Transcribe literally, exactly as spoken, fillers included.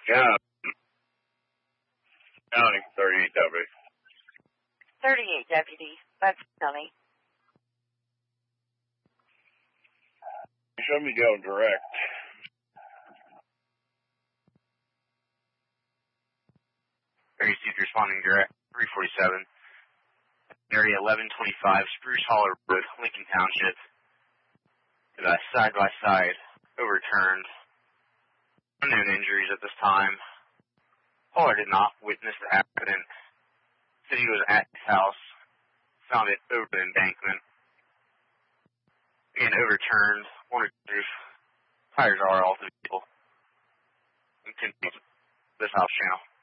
Yeah. County, thirty-eight deputy. thirty-eight deputy. That's County. You showed me go direct. thirty-six responding direct, three forty-seven. Area eleven twenty-five, Spruce Hollow Road, Lincoln Township. Uh, side by side, overturned. Unknown injuries at this time. Caller did not witness the accident. Said he was at his house. Found it over the embankment. Again, overturned. Wanted to roof. Tires are off the vehicle. And continued this house channel.